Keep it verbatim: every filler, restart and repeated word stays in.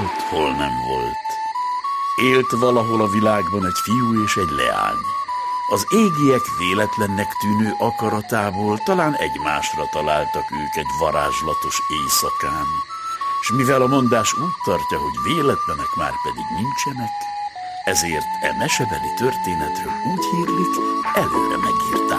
volt, hol nem volt. Élt valahol a világban egy fiú és egy leány. Az égiek véletlennek tűnő akaratából talán egymásra találtak ők egy varázslatos éjszakán, s mivel a mondás úgy tartja, hogy véletlenek már pedig nincsenek, ezért e mesebeli történetről úgy hírlik, előre megírták.